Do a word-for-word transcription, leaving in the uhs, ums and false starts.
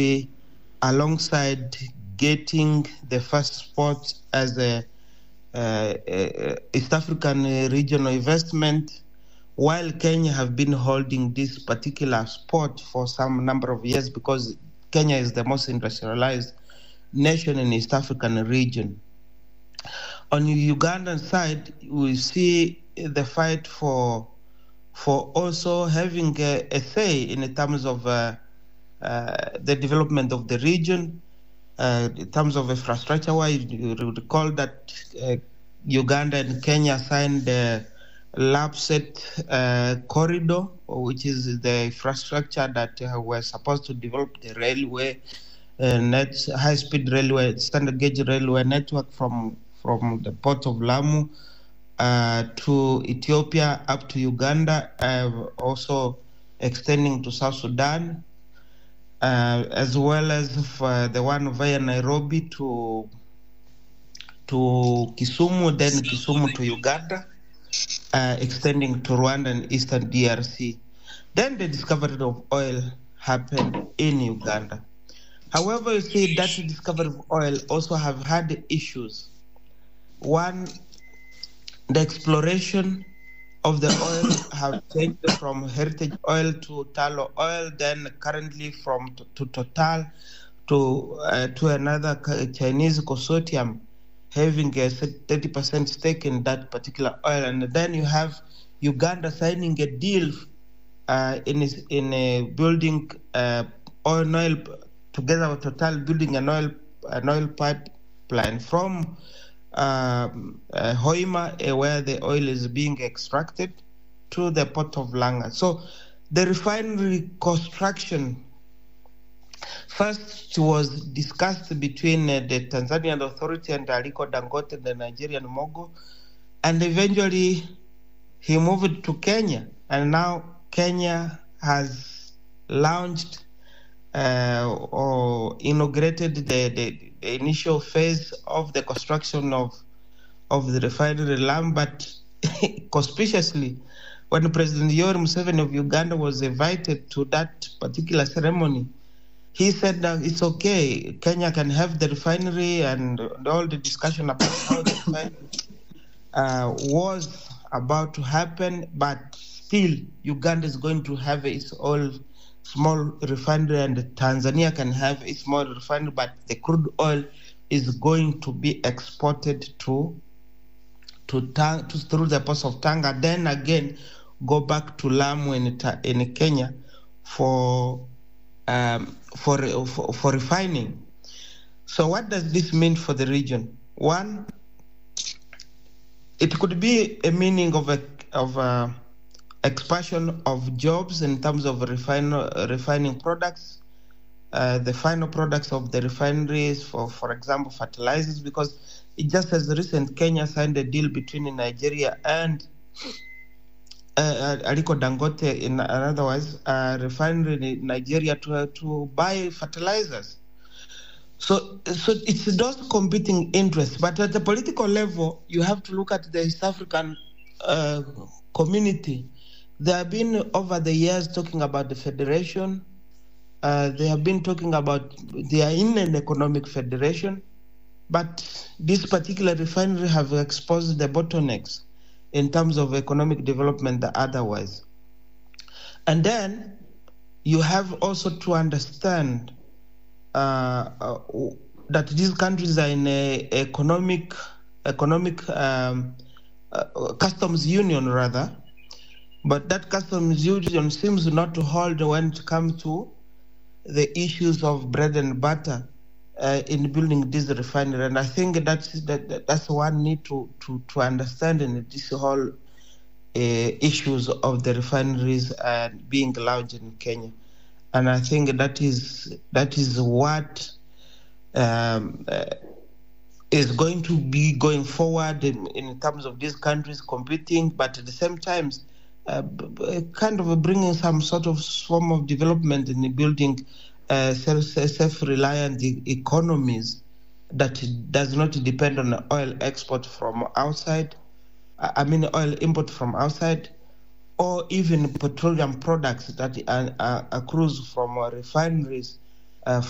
alongside getting the first spot as a uh, uh, East African regional investment, while Kenya have been holding this particular spot for some number of years because Kenya is the most industrialized nation in East African region. On the Ugandan side, we see the fight for for also having a, a say in terms of uh, uh, the development of the region, uh, in terms of infrastructure. Why you recall that uh, Uganda and Kenya signed the LAPSSET uh, corridor, which is the infrastructure that uh, were supposed to develop the railway, uh, net high-speed railway, standard gauge railway network from from the port of Lamu uh, to Ethiopia up to Uganda, uh, also extending to South Sudan, uh, as well as for the one via Nairobi to to Kisumu, then Kisumu to Uganda, uh, extending to Rwanda and Eastern D R C. Then the discovery of oil happened in Uganda. However, you see that discovery of oil also have had issues. One, the exploration of the oil have changed from heritage oil to tallow oil, then currently from to, to Total to uh, to another Chinese consortium having a thirty percent stake in that particular oil. And then you have Uganda signing a deal uh, in in a building uh, oil, oil together with Total, building an oil an oil pipeline from Um, uh, Hoima, uh, where the oil is being extracted, to the port of Langa. So the refinery construction first was discussed between uh, the Tanzanian authority and Aliko Dangote, the Nigerian mogul, and eventually he moved to Kenya, and now Kenya has launched uh, or inaugurated the, the the initial phase of the construction of of the refinery Lamu, but conspicuously, when President Yoweri Museveni of Uganda was invited to that particular ceremony, he said that it's okay, Kenya can have the refinery, and all the discussion about how the refinery uh, was about to happen, but still Uganda is going to have its own small refinery, and Tanzania can have a small refinery, but the crude oil is going to be exported to to, to through the ports of Tanga, then again go back to Lamu in, in Kenya for, um, for for for refining. So what does this mean for the region? One, it could be a meaning of a of a expansion of jobs in terms of refine, uh, refining products, uh, the final products of the refineries, for, for example, fertilizers, because it just as recent, Kenya signed a deal between Nigeria and uh, Aliko Dangote, in otherwise, uh, refinery in Nigeria to, to buy fertilizers. So, so it's those competing interests. But at the political level, you have to look at the East African uh, community. They have been, over the years, talking about the federation. Uh, they have been talking about, they are in an economic federation, but this particular refinery have exposed the bottlenecks in terms of economic development otherwise. And then you have also to understand uh, uh, that these countries are in a economic, economic um, uh, customs union rather, but that customs union seems not to hold when it comes to the issues of bread and butter uh, in building this refinery. And I think that's that, that's one need to, to, to understand in this whole uh, issues of the refineries uh, being launched in Kenya. And I think that is that is what um, uh, is going to be going forward in, in terms of these countries competing, but at the same time, Uh, kind of bringing some sort of form of development in building uh, self, self-reliant e- economies that does not depend on oil export from outside, I mean oil import from outside, or even petroleum products that are, are accrues from uh, refineries uh,